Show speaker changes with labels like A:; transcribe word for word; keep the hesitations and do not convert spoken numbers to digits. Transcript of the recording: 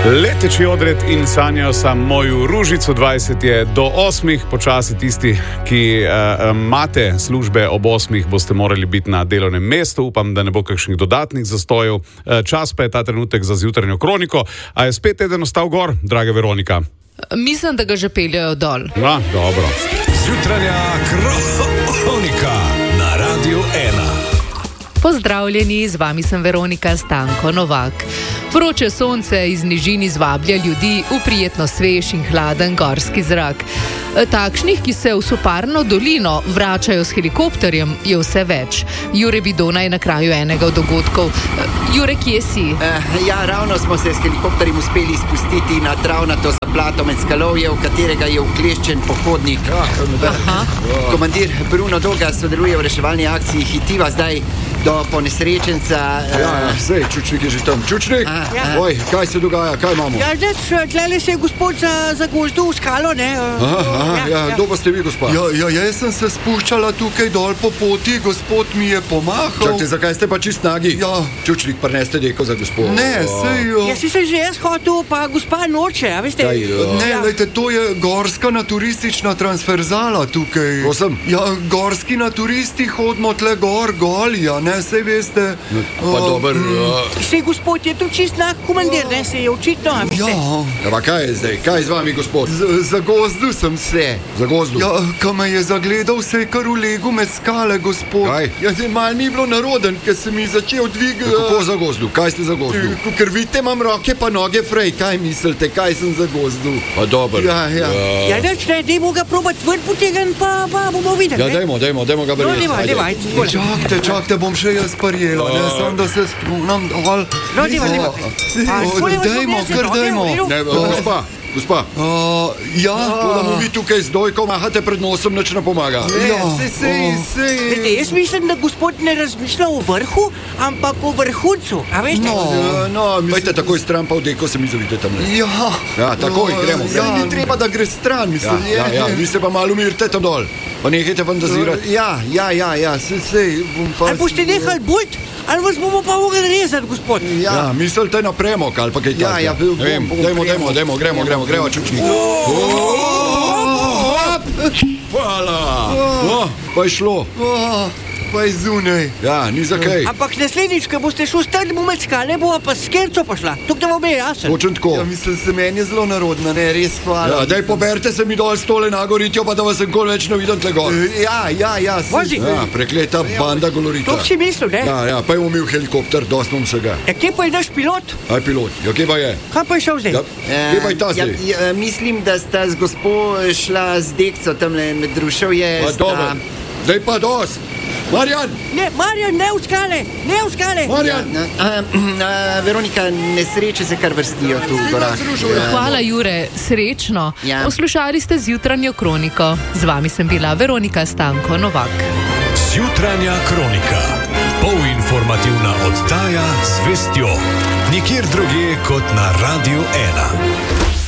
A: Leteči odred in sanjajo sam moju ružico, dvajset je do osmih, počasi tisti, ki uh, imate službe ob osmih, boste morali biti na delovnem mestu, upam, da ne bo kakšnih dodatnih zastojev. Uh, čas pa je ta trenutek za zjutranjo kroniko. A je spet eden ostal gor, draga Veronika?
B: Mislim, da ga že peljajo dol.
A: No, dobro.
C: Zjutranja kronika na Radiu ena.
B: Pozdravljeni, z vami sem Veronika Stanko Novak. Vroče sonce iz nižin izvablja ljudi v prijetno svež in hladen gorski zrak. Takšnih, ki se v Soparno dolino vračajo s helikopterjem, je vse več. Jure Bidona je na kraju enega od dogodkov. Jure, kje si?
D: Uh, ja, ravno smo se s helikopterjem uspeli spustiti na travnato zaplato med skalovje, v katerega je vkleščen pohodnik.
B: Aha.
D: Komandir Bruno Doga sodeluje v reševalni akciji Hitiva zdaj do ponesrečenca. Uh,
E: Ja, ja, sej, Čučnik je že tam. Čučnik,
D: A,
E: ja.
D: a.
E: Oj, kaj se dogaja, kaj imamo?
F: Ja, zdaj, tlele se je gospod za, za gozdov v skalo, ne?
E: Aha, aha, ja, ja. Kdo pa ste vi, gospa?
G: Ja, ja, jaz sem se spuščala tukaj dol po poti, gospod mi je pomahal.
E: Čakajte, zakaj ste pa čist nagi?
G: Ja.
E: Čučnik, prneste deko za gospod.
G: Ne, sej jo.
F: Ja, si se že jaz hotel, pa gospa noče, a veste?
E: Daj, ja.
G: Ne, lejte, to je gorska naturistična transverzala tukaj.
E: Prosim?
G: Ja, gorski naturisti hodimo tle gor, goli, a ne, sej veste.
E: Pa dober, ja.
F: Sej gospod je tu čist nak komandir, ne? Se je očitno, a veste?
G: Ja,
E: Ja, pa kaj je zdaj? Kaj je z vami, gospod?
G: z- za gozdu sem se.
E: Za gozdu?
G: Ja, ko me je zagledal, se je kar ulegu med skale, gospod.
E: Kaj?
G: Ja, zdaj mal mi bilo naroden, ker sem mi začel dvigati.
E: Kako za gozdu? Kaj ste za gozdu?
G: Ker vidite, imam roke pa noge frej, kaj mislite, kaj sem za gozdu?
E: Pa dober.
G: Ja, ja.
F: Ja, neč, ne, dajmo ga probati ven potegan, pa, pa bomo videli,
E: Ja,
F: ne?
E: dajmo, dajmo, dajmo ga
F: No,
E: verjeti.
F: dajmo,
E: Ajde.
F: dajmo, ajde.
G: Čakajte, čakajte, bom še jaz prijela, ne, sam da se spomnim dol.
F: No, dajmo, dajmo. A,
G: O,
F: skole vas
G: Dajmo,
F: obnese,
G: kar
F: no,
G: dajmo.
F: dajmo,
E: Ne, gospa, gospa.
G: Uh, ja,
E: To, da mu vi tukaj z dojko mahate pred nosom, nič ne pomaga.
G: ja, sej, sej, sej.
F: Veste, jaz mislim, da gospod ne razmišlja o vrhu, ampak o vrhuncu, a veste?
G: No.
E: Ja, no, Pojte takoj stran, pa v deko se mi zavite tam.
G: Ja,
E: Ja, takoj, gremo,
G: Saj
E: gremo.
G: ni treba, da gre stran,
E: Ja,
G: mislim.
E: ja, ja, vi se pa malo umirite tam dol. Pa nehajte fantazirati.
G: Ja, ja, ja, ja, sej, sej, bom pa...
F: Ali boste nehali bult, ali vas bomo pa mogli rezati, gospod?
E: Ja, mislite na premok ali pa kaj
G: Ja,
E: takega.
G: ja, bom-
E: Ne vem,
G: bom
E: dajmo,
G: premok.
E: dajmo, dajmo, gremo, gremo, gremo, Čučnik. Hvala. Oh, pa je šlo.
G: Oh, pa je zunaj.
E: Ja, ni za kaj.
F: Ampak naslednjič, ko boste šli strn mu med skale, bova pa s kerco pošla. Tukaj vam je jasen.
E: Točno tako.
G: Ja, mislim, se meni je zelo narodno, ne, res hvala.
E: Ja, daj poberte se mi dol stole na goritjo, pa da vas nikoli več ne vidim tle gor.
G: Eh, Ja, ja, ja, sej,
F: Vozi.
G: sej.
E: Ja, prekleta banda golorita.
F: To si mislil, ne?
E: Ja, ja, pa je umil helikopter, dost imam vsega.
F: Ja, kje pa je naš pilot?
E: Aj pilot, ja, kje pa je?
F: Kaj pa je šel zdaj?
E: Ja, kje pa je ta
D: ja,
E: zdaj?
D: ja, mislim, da sta z gospo šla z dekco tamle med ruševje.
E: Pa dobro, zdaj pa dost. Marjan,
F: Ne, Marjan, ne v skale, ne v skale.
E: Marjan.
D: A, a, a, Veronika, nesreče se kar vrstijo tu v gorah.
B: Hvala, Jure, srečno.
D: Ja.
B: Poslušali ste zjutranjo kroniko. Z vami sem bila Veronika Stanko Novak.
C: Zjutranja kronika. Polinformativna oddaja z vestjo. Nikjer drugje kot na Radiu ena.